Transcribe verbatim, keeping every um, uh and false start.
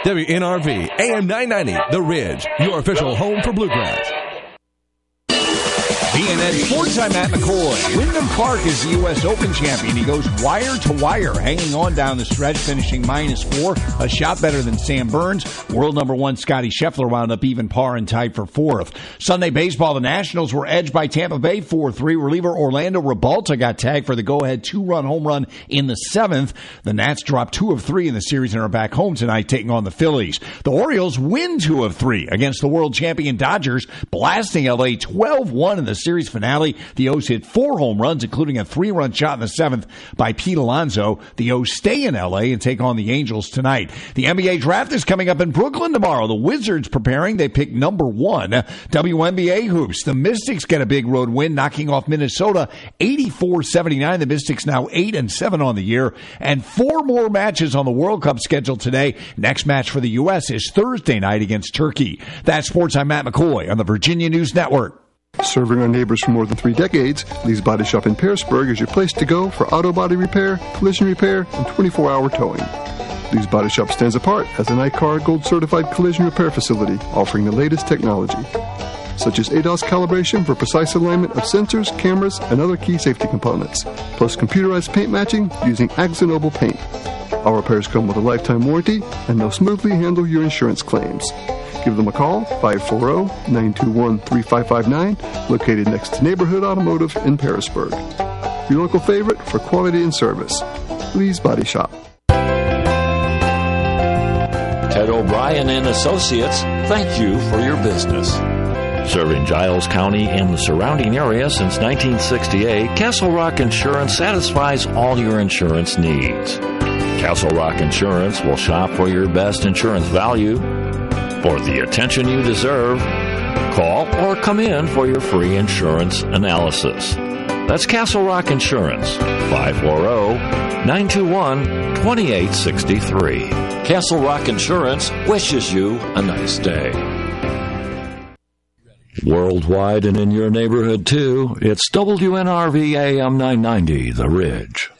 W N R V, A M nine ninety, The Ridge, your official home for Bluegrass. B N N Sports, I'm Matt McCoy. Wyndham Clark is the U S Open champion. He goes wire to wire, hanging on down the stretch, finishing minus four, a shot better than Sam Burns. World number one Scotty Scheffler wound up even par and tied for fourth. Sunday baseball, the Nationals were edged by Tampa Bay four three. Reliever Orlando Rebalta got tagged for the go-ahead two-run home run in the seventh. The Nats dropped two of three in the series and are back home tonight taking on the Phillies. The Orioles win two of three against the world champion Dodgers, blasting L A twelve one in the series finale. The O's hit four home runs, including a three-run shot in the seventh by Pete Alonso. The O's stay in L A and take on the Angels tonight. The N B A draft is coming up in Brooklyn tomorrow. The Wizards preparing. They pick number one. W N B A hoops. The Mystics get a big road win, knocking off Minnesota eighty-four seventy-nine. The Mystics now eight and seven on the year. And four more matches on the World Cup scheduled today. Next match for the U S is Thursday night against Turkey. That's Sports. I'm Matt McCoy on the Virginia News Network. Serving our neighbors for more than three decades, Lee's Body Shop in Pearisburg is your place to go for auto body repair, collision repair, and twenty-four hour towing. Lee's Body Shop stands apart as an I C A R Gold certified collision repair facility offering the latest technology, such as A D A S calibration for precise alignment of sensors, cameras, and other key safety components, plus computerized paint matching using Axonoble paint. Our repairs come with a lifetime warranty, and they'll smoothly handle your insurance claims. Give them a call, five four zero, nine two one, three five five nine, located next to Neighborhood Automotive in Pearisburg. Your local favorite for quality and service. Lee's Body Shop. Ted O'Brien and Associates, thank you for your business. Serving Giles County and the surrounding area since nineteen sixty-eight, Castle Rock Insurance satisfies all your insurance needs. Castle Rock Insurance will shop for your best insurance value. For the attention you deserve, call or come in for your free insurance analysis. That's Castle Rock Insurance, five four zero, nine two one, two eight six three. Castle Rock Insurance wishes you a nice day. Worldwide and in your neighborhood, too, it's W N R V A M nine ninety, The Ridge.